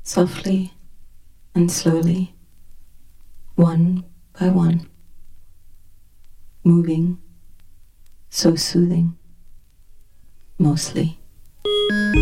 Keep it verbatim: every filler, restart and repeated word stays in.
softly and slowly, one by one, moving, so soothing, mostly.